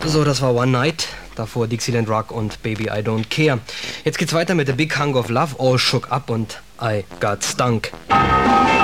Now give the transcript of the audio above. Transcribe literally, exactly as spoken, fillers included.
So, das war One Night. Davor Dixieland Rock und Baby I Don't Care. Jetzt geht's weiter mit The Big Hunk of Love, All Shook Up und I Got Stunk.